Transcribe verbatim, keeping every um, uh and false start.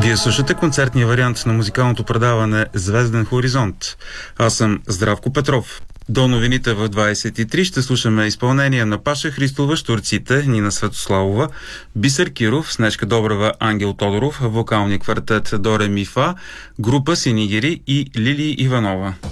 Вие слушате концертния вариант на музикалното предаване Звезден хоризонт. Аз съм Здравко Петров. До новините в двайсет и три ще слушаме изпълнение на Паша Христова, Щурците, Нина Светославова, Бисер Киров, Снежка Добрева, Ангел Тодоров, вокалния квартет До Ре Ми Фа, група Синигери и Лили Иванова.